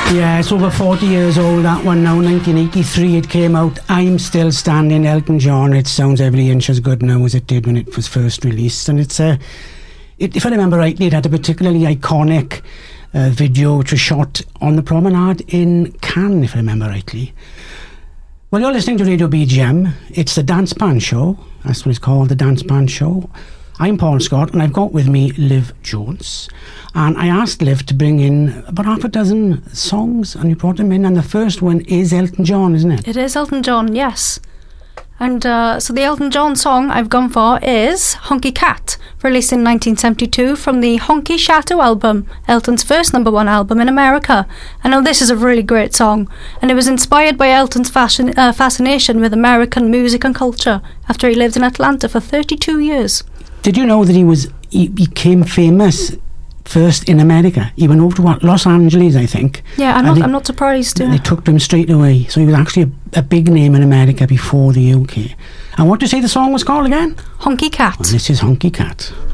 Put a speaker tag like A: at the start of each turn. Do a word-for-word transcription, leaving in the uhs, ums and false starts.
A: Yeah, it's over forty years old, that one now. nineteen eighty-three it came out. I'm Still Standing, Elton John. It sounds every inch as good now as it did when it was first released. And it's uh, it, if I remember rightly, it had a particularly iconic uh, video which was shot on the promenade in Cannes, if I remember rightly. Well, you're listening to Radio B G M. It's the Dance Band Show. That's what it's called, the Dance Band Show. I'm Paul Scott, and I've got with me Liv Jones. And I asked Liv to bring in about half a dozen songs, and you brought them in. And the first one is Elton John, isn't it?
B: It is Elton John, yes. And uh, so the Elton John song I've gone for is Honky Cat, released in nineteen seventy-two from the Honky Chateau album, Elton's first number one album in America. I know this is a really great song, and it was inspired by Elton's fashion, uh, fascination with American music and culture after he lived in Atlanta for thirty-two years.
A: Did you know that he was he became famous first in America? He went over to what, Los Angeles, I think.
B: Yeah, I'm not. They, I'm not surprised.
A: They took him straight away. So he was actually a, a big name in America before the U K. And what did you say the song was called again?
B: Honky Cat.
A: Well, this is Honky Cat.